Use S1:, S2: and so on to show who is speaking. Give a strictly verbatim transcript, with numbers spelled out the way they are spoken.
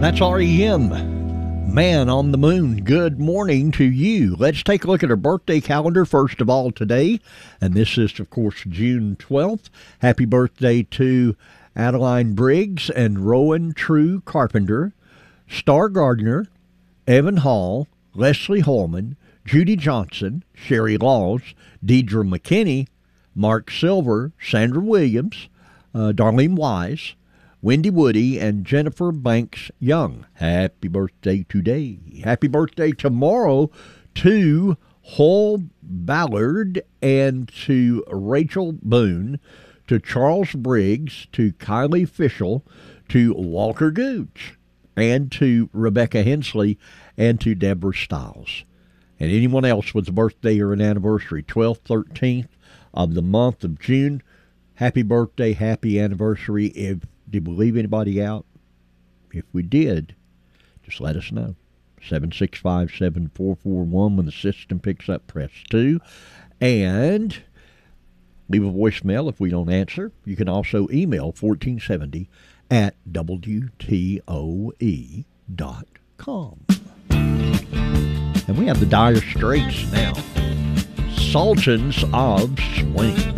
S1: That's R E M, Man on the Moon. Good morning to you. Let's take a look at our birthday calendar first of all today. And this is, of course, June twelfth. Happy birthday to Adeline Briggs and Rowan True Carpenter, Star Gardner, Evan Hall, Leslie Holman, Judy Johnson, Sherry Laws, Deidre McKinney, Mark Silver, Sandra Williams, uh, Darlene Wise, Wendy Woody, and Jennifer Banks Young. Happy birthday today. Happy birthday tomorrow to Hull Ballard and to Rachel Boone, to Charles Briggs, to Kylie Fischel, to Walker Gooch, and to Rebecca Hensley, and to Deborah Stiles. And anyone else with a birthday or an anniversary, twelfth, thirteenth of the month of June, happy birthday, happy anniversary. If Did we leave anybody out? If we did, just let us know. seven six five, seven four four one. When the system picks up, press two. And leave a voicemail if we don't answer. You can also email fourteen seventy at W T O E dot com. And we have the Dire Straits now. Sultans of Swing.